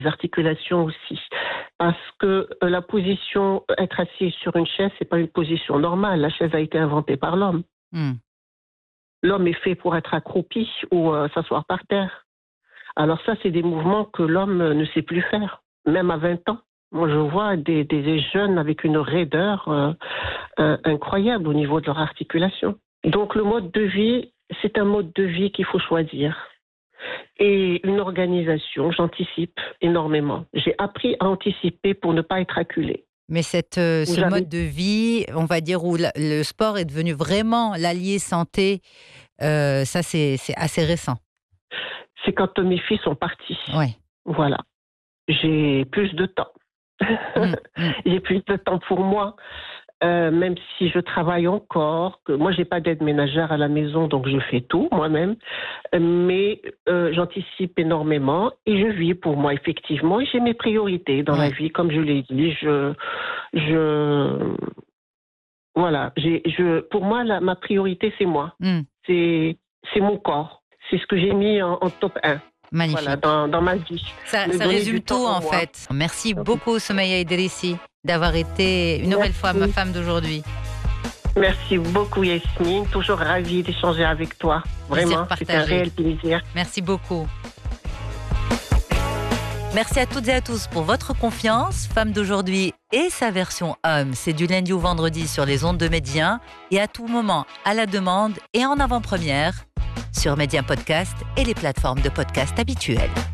articulations aussi. Parce que la position, être assis sur une chaise, c'est pas une position normale. La chaise a été inventée par l'homme. Hmm. L'homme est fait pour être accroupi ou s'asseoir par terre. Alors ça, c'est des mouvements que l'homme ne sait plus faire, même à 20 ans. Moi, je vois des jeunes avec une raideur incroyable au niveau de leur articulation. Donc le mode de vie, c'est un mode de vie qu'il faut choisir. Et une organisation, j'anticipe énormément. J'ai appris à anticiper pour ne pas être acculée. Mais ce mode de vie, on va dire, où le sport est devenu vraiment l'allié santé, ça c'est assez récent. C'est quand mes filles sont parties. Ouais. Voilà. J'ai plus de temps. J'ai plus de temps pour moi. Même si je travaille encore, que moi j'ai pas d'aide ménagère à la maison, donc je fais tout moi-même, mais j'anticipe énormément et je vis pour moi effectivement. J'ai mes priorités dans la vie, comme je l'ai dit. Voilà, pour moi ma priorité c'est moi, c'est mon corps, c'est ce que j'ai mis en top 1. Magnifique. Voilà, dans ma vie. Ça résume tout en fait. Merci beaucoup Soumaïa Idrissi d'avoir été une nouvelle fois ma femme d'aujourd'hui. Merci beaucoup Yasmine, toujours ravie d'échanger avec toi. Vraiment, c'est un réel plaisir. Merci beaucoup. Merci à toutes et à tous pour votre confiance. Femme d'aujourd'hui et sa version homme, c'est du lundi au vendredi sur les ondes de Média et à tout moment à la demande et en avant-première sur Média Podcast et les plateformes de podcast habituelles.